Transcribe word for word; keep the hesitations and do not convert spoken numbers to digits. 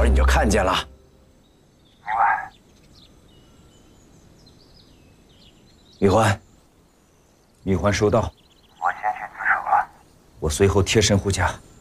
会儿你就看见了。 明白。 玉环，玉环收到。 我先去自首了。 我随后贴身护驾。